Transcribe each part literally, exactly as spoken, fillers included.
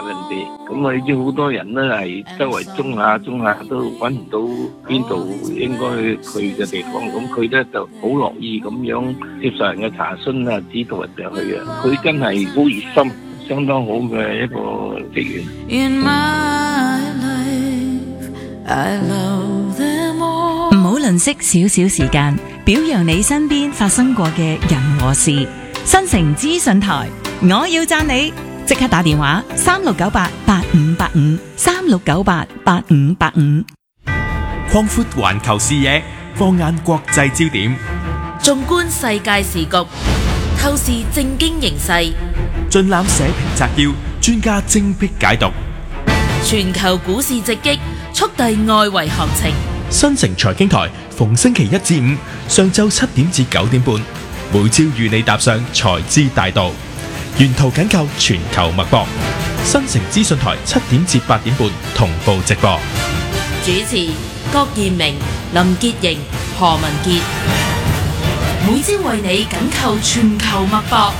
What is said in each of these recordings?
人哋。咁啊，已經好多人咧係周圍中下中下都揾唔到邊度應該去嘅地方，咁佢咧就好樂意咁樣接受人嘅查詢啊，指導人哋去啊。佢真係好熱心，相當好嘅一個職員。In my life, I love them all. 唔好吝嗇少少時間，表揚你身邊發生過嘅人和事。新城資訊台，我要讚你，即刻打電話三六九八八五八五三六九八八五八五。 擴闊環球視野，放眼國際焦點， 縱觀世界時局，透視政經形勢， 盡覽社評摘要，專家精闢解讀。 全球股市直擊，速遞外圍行情。 新城財經台逢星期一至五上晝七點至九點半，每朝與你踏上財資大道，沿途緊扣全球脈搏。新城資訊台七點至八點半同步直播。 主持郭燕明、林潔瑩、何文傑，每朝為你緊扣全球脈搏。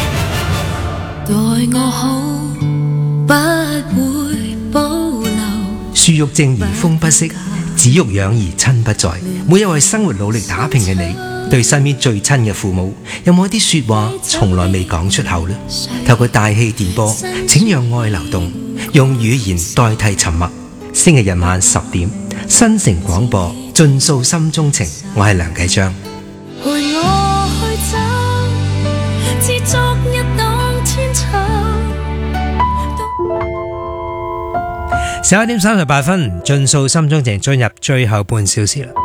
待我好，不會保留。 樹欲靜而風不息，子欲養而親不在。每一位生活努力打拼嘅你，對身邊最親嘅父母，有冇一啲說話從來未講出口呢？透過大氣電波，請讓愛流動，用語言代替沉默。星期日晚十點，新城廣播，盡訴心中情。我係梁繼章。 陪我去走，知足一檔天長。 十一點三十八分，盡訴心中情，進入最後半小時啦。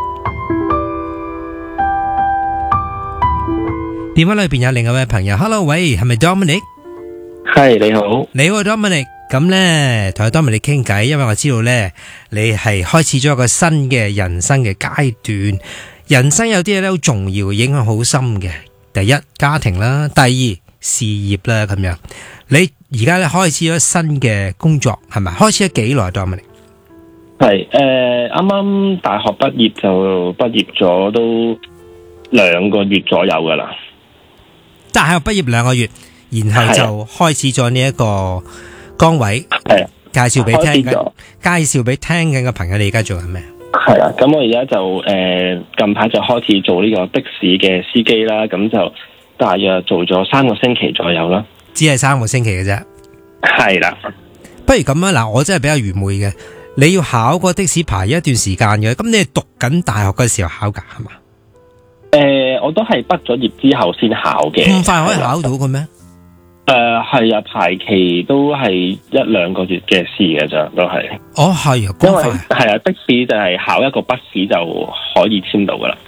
電話裏邊有另外一位朋友 ，Hello， 喂，係咪 Dominic？ 係，你好， 你好 Dominic。咁咧同阿 Dominic 傾偈，因為我知道咧你係開始咗一個新嘅人生嘅階段。人生有啲嘢咧好重要，影響好深嘅。第一，家庭啦；第二，事業啦，咁樣。你而家咧開始咗新嘅工作，係咪？開始咗幾耐 Dominic？ 係誒，啱啱大學畢業就畢業咗都兩個月左右噶啦。 大學畢業兩個月，然後就開始咗呢一個崗位。係啊，介紹俾聽緊，介紹俾聽緊嘅朋友，你而家做緊咩？ 係啊，咁我而家就誒、呃、近排就開始做呢個的士嘅司機啦，咁就大約做咗三個星期左右啦。 只係三個星期嘅啫。係啦，不如咁啊，嗱，我真係比較愚昧嘅，你要考個的士牌一段時間嘅，咁你係讀緊大學嘅時候考噶係嘛？ 誒、呃，我都係畢咗業之後先考嘅。咁快可以考到嘅咩？ 誒，係啊，排期都係一兩個月嘅事嘅咋，都係。 哦，係啊， 因為係啊，的士就係考一個筆試就可以簽到噶啦。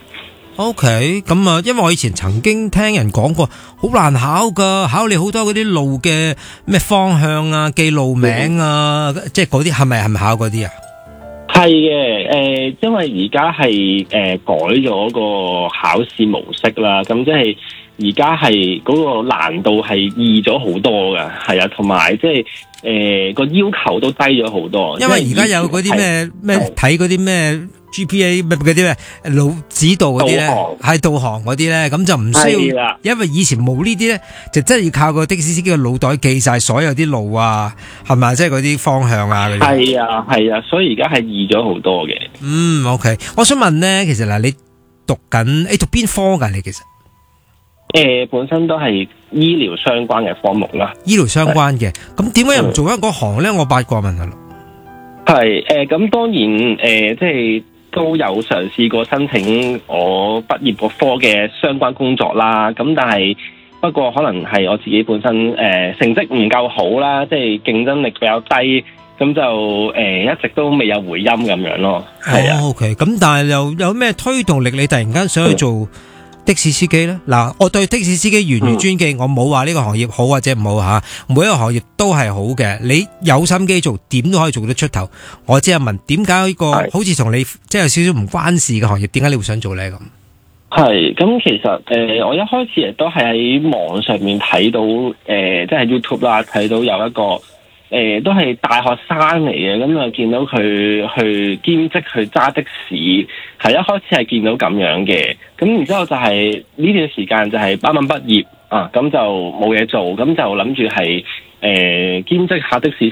OK，咁啊，因為我以前曾經聽人講過，好難考噶，考你好多嗰啲路嘅咩方向啊、記路名啊，嗯、即係嗰啲係咪係咪考嗰啲啊？ 係嘅，誒、呃，因為而家係誒改咗個考試模式啦，咁即係。而家係嗰個難度係易咗好多噶，係啊，同埋即係誒個要求都低咗好多。因為而家有嗰啲咩咩睇嗰啲咩 G P A 咩嗰啲咩路指導嗰啲咧，係導航嗰啲咧，咁就唔需要。因為以前冇呢啲咧，就真係要靠個的士司機嘅腦袋記晒所有啲路啊，係咪？即係嗰啲方向啊嗰啲。係啊係啊，所以而家係易咗好多嘅。 嗯 ，OK， 我想問咧，其實嗱，你讀緊你讀邊科噶？你其實？ 誒、呃，本身都係醫療相關嘅科目啦。醫療相關嘅，咁點解又唔做緊嗰行咧？我八卦問下咯。 係誒，咁、呃、當然誒、呃，即係都有嘗試過申請我畢業個科嘅相關工作啦。咁但係不過可能係我自己本身誒、呃、成績唔夠好啦，即係競爭力比較低，咁就誒、呃、一直都未有回音咁樣咯。係啊。 哦、OK， 咁但係又有咩推動力？你突然間想去做？嗯的士司機呢，嗱，我對的士司機完全尊敬，嗯、我冇話呢個行業好或者唔好吓，每一個行業都係好嘅。你有心機做，點都可以做得出頭。我只係問，點解呢個好似同你即係有少少唔關事嘅行業，點解你會想做呢？咁係咁，其實誒、呃，我一開始亦都係喺網上面睇到誒、呃，即係 YouTube 啦，睇到有一個誒、呃，都係大學生嚟嘅，咁啊見到佢去兼職去揸的士，係一開始係見到咁樣嘅。咁然之後就係呢段時間就係啱啱畢業啊，咁就冇嘢做，咁就諗住係誒兼職下的士